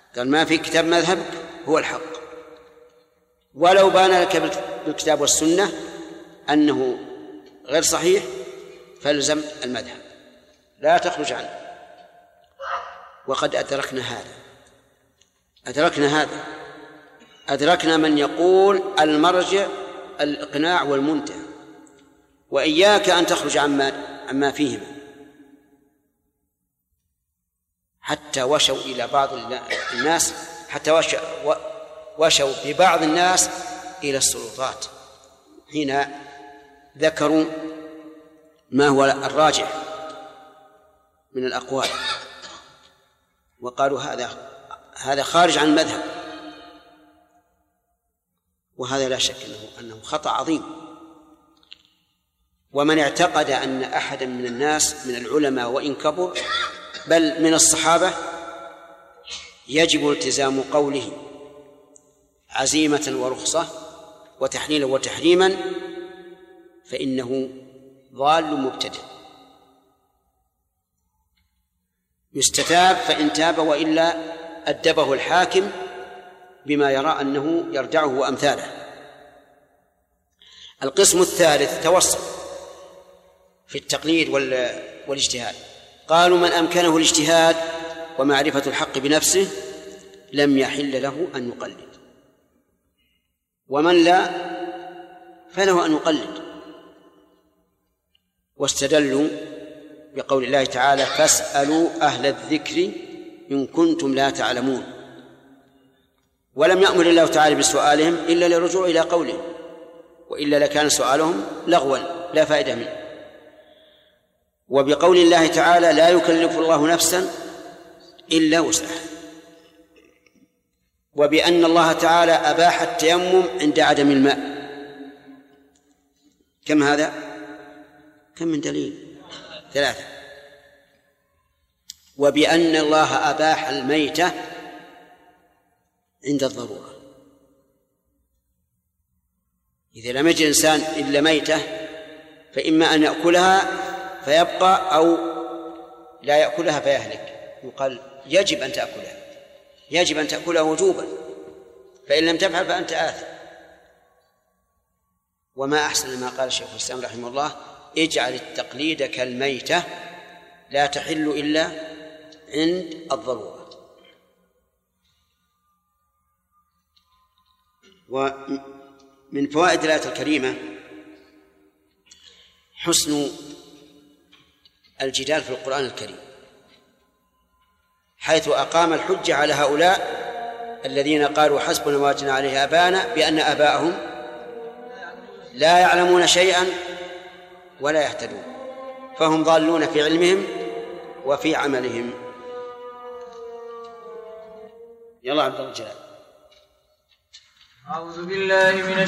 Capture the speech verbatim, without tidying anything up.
قال ما في كتاب مذهب هو الحق، ولو بان لك بالكتاب والسنة أنه غير صحيح فالزم المذهب لا تخرج عنه. وقد أدركنا هذا أدركنا هذا أدركنا من يقول المرجع الإقناع والمنتهى، وإياك أن تخرج عما عما فيهما، حتى وشوا إلى بعض الناس حتى وشوا, وشوا ببعض الناس إلى السلطات حين ذكروا ما هو الراجح من الأقوال، وقالوا هذا هذا خارج عن المذهب، وهذا لا شك أنه, أنه خطأ عظيم. ومن اعتقد أن أحدا من الناس من العلماء وإن كبر بل من الصحابة يجب التزام قوله عزيمة ورخصة وتحليلا وتحريما فإنه ضال مبتدع، يستتاب فإن تاب، وإلا أدبه الحاكم بما يرى أنه يردعه وأمثاله. القسم الثالث توسط في التقليد والاجتهاد. قالوا من أمكنه الاجتهاد ومعرفة الحق بنفسه لم يحل له أن يقلد، ومن لا فله أن يقلد. واستدلوا بقول الله تعالى فاسألوا أهل الذكر إن كنتم لا تعلمون، ولم يأمر الله تعالى بسؤالهم إلا للرجوع إلى قوله، وإلا لكان سؤالهم لغوا لا فائدة منه. وبقول الله تعالى لا يكلف الله نفسا إلا وسعها، وبأن الله تعالى أباح التيمم عند عدم الماء. كم هذا؟ كم من دليل؟ ثلاثة. وبأن الله أباح الميتة عند الضرورة، إذا لم يجد الإنسان إلا ميتة فإما أن يأكلها فيبقى أو لا يأكلها فيهلك، يقال يجب أن تأكلها، يجب أن تأكلها وجوبا، فإن لم تفعل فأنت آثم. وما أحسن ما قال شيخ الإسلام رحمه الله اجعل التقليد كالميتة لا تحل إلا عند الضرورة. ومن فوائد الآية الكريمة حسن الجدال في القرآن الكريم، حيث أقام الحجة على هؤلاء الذين قالوا حسبنا ما وجدنا عليه آباءنا بأن آباءهم لا يعلمون شيئا ولا يهتدون، فهم ضالون في علمهم وفي عملهم. يلا عبد الله. أعوذ بالله من